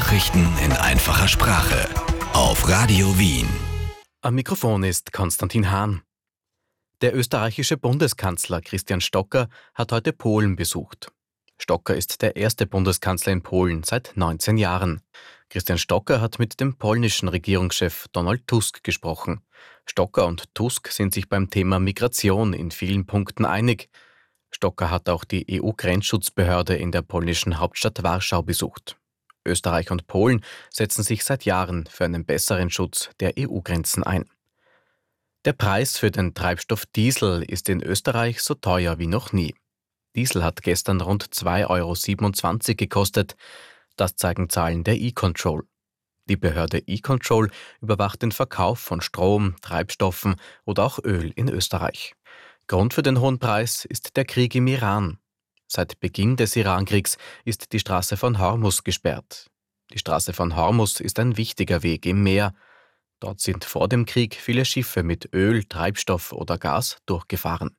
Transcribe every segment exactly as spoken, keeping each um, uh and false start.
Nachrichten in einfacher Sprache auf Radio Wien. Am Mikrofon ist Konstantin Hahn. Der österreichische Bundeskanzler Christian Stocker hat heute Polen besucht. Stocker ist der erste Bundeskanzler in Polen seit neunzehn Jahren. Christian Stocker hat mit dem polnischen Regierungschef Donald Tusk gesprochen. Stocker und Tusk sind sich beim Thema Migration in vielen Punkten einig. Stocker hat auch die E U-Grenzschutzbehörde in der polnischen Hauptstadt Warschau besucht. Österreich und Polen setzen sich seit Jahren für einen besseren Schutz der E U-Grenzen ein. Der Preis für den Treibstoff Diesel ist in Österreich so teuer wie noch nie. Diesel hat gestern rund zwei Euro siebenundzwanzig gekostet. Das zeigen Zahlen der E-Control. Die Behörde E-Control überwacht den Verkauf von Strom, Treibstoffen oder auch Öl in Österreich. Grund für den hohen Preis ist der Krieg im Iran. Seit Beginn des Irankriegs ist die Straße von Hormuz gesperrt. Die Straße von Hormuz ist ein wichtiger Weg im Meer. Dort sind vor dem Krieg viele Schiffe mit Öl, Treibstoff oder Gas durchgefahren.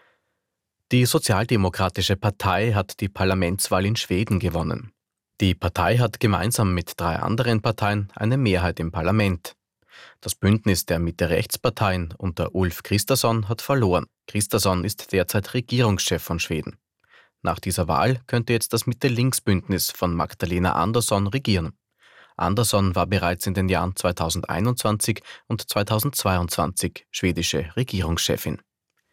Die Sozialdemokratische Partei hat die Parlamentswahl in Schweden gewonnen. Die Partei hat gemeinsam mit drei anderen Parteien eine Mehrheit im Parlament. Das Bündnis der Mitte-Rechts-Parteien unter Ulf Kristersson hat verloren. Kristersson ist derzeit Regierungschef von Schweden. Nach dieser Wahl könnte jetzt das Mitte-Links-Bündnis von Magdalena Andersson regieren. Andersson war bereits in den Jahren zweitausendeinundzwanzig und zweitausendzweiundzwanzig schwedische Regierungschefin.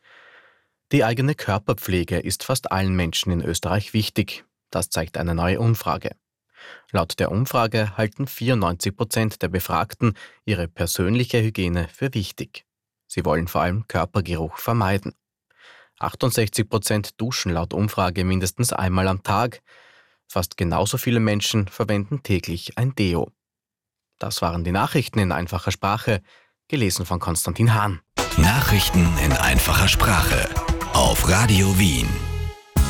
Die eigene Körperpflege ist fast allen Menschen in Österreich wichtig. Das zeigt eine neue Umfrage. Laut der Umfrage halten vierundneunzig Prozent der Befragten ihre persönliche Hygiene für wichtig. Sie wollen vor allem Körpergeruch vermeiden. achtundsechzig Prozent duschen laut Umfrage mindestens einmal am Tag. Fast genauso viele Menschen verwenden täglich ein Deo. Das waren die Nachrichten in einfacher Sprache, gelesen von Konstantin Hahn. Nachrichten in einfacher Sprache auf Radio Wien.